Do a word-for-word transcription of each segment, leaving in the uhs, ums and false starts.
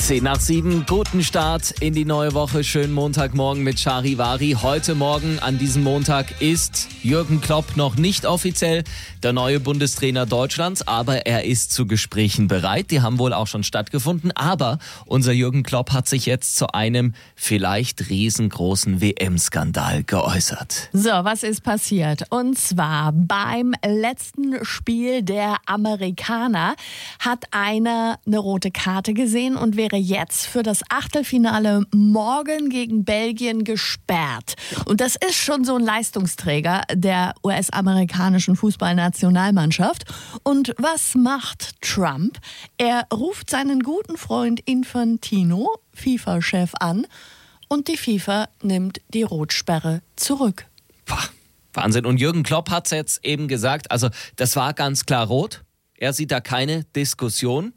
Zehn nach sieben, guten Start in die neue Woche. Schönen Montagmorgen mit Charivari. Heute Morgen an diesem Montag ist Jürgen Klopp noch nicht offiziell der neue Bundestrainer Deutschlands, aber er ist zu Gesprächen bereit. Die haben wohl auch schon stattgefunden, aber unser Jürgen Klopp hat sich jetzt zu einem vielleicht riesengroßen W M-Skandal geäußert. So, was ist passiert? Und zwar beim letzten Spiel der Amerikaner hat einer eine rote Karte gesehen und wäre jetzt für das Achtelfinale morgen gegen Belgien gesperrt. Und das ist schon so ein Leistungsträger der U S-amerikanischen Fußballnationalmannschaft. Und was macht Trump? Er ruft seinen guten Freund Infantino, FIFA-Chef, an und die FIFA nimmt die Rotsperre zurück. Boah, Wahnsinn. Und Jürgen Klopp hat es jetzt eben gesagt, also das war ganz klar rot. Er sieht da keine Diskussion.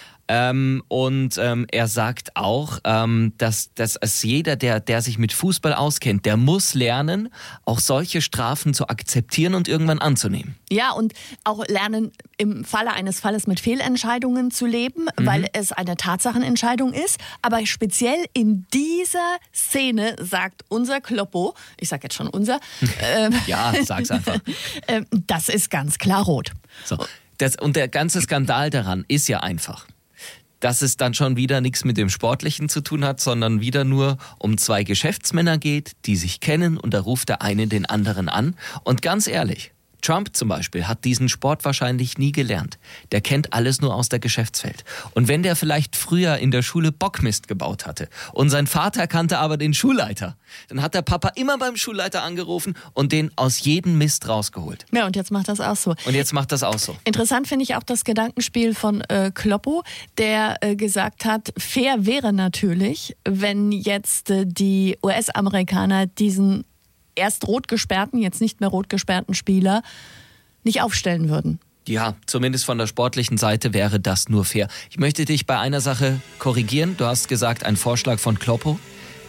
Ähm, und ähm, er sagt auch, ähm, dass, dass es jeder, der, der sich mit Fußball auskennt, der muss lernen, auch solche Strafen zu akzeptieren und irgendwann anzunehmen. Ja, und auch lernen, im Falle eines Falles mit Fehlentscheidungen zu leben, mhm. weil es eine Tatsachenentscheidung ist. Aber speziell in dieser Szene sagt unser Kloppo, ich sag jetzt schon unser, ähm, ja, sag's einfach. äh, das ist ganz klar rot. So, das, und der ganze Skandal daran ist ja einfach, dass es dann schon wieder nichts mit dem Sportlichen zu tun hat, sondern wieder nur um zwei Geschäftsmänner geht, die sich kennen und da ruft der eine den anderen an. Und ganz ehrlich, Trump zum Beispiel hat diesen Sport wahrscheinlich nie gelernt. Der kennt alles nur aus der Geschäftswelt. Und wenn der vielleicht früher in der Schule Bockmist gebaut hatte und sein Vater kannte aber den Schulleiter, dann hat der Papa immer beim Schulleiter angerufen und den aus jedem Mist rausgeholt. Ja, und jetzt macht das auch so. Und jetzt macht das auch so. Interessant finde ich auch das Gedankenspiel von äh, Kloppo, der äh, gesagt hat, fair wäre natürlich, wenn jetzt äh, die U S-Amerikaner diesen erst rot gesperrten, jetzt nicht mehr rot gesperrten Spieler nicht aufstellen würden. Ja, zumindest von der sportlichen Seite wäre das nur fair. Ich möchte dich bei einer Sache korrigieren. Du hast gesagt, ein Vorschlag von Kloppo.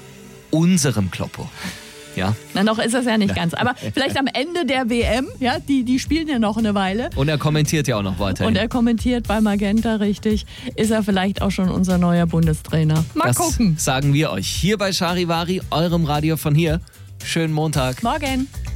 Unserem Kloppo. Ja. Na, noch ist das ja nicht ganz. Aber vielleicht am Ende der W M, ja, die, die spielen ja noch eine Weile. Und er kommentiert ja auch noch weiterhin. Und er kommentiert bei Magenta, richtig. Ist er vielleicht auch schon unser neuer Bundestrainer. Mal das gucken. Sagen wir euch hier bei Charivari, eurem Radio von hier. Schönen Montag. Morgen.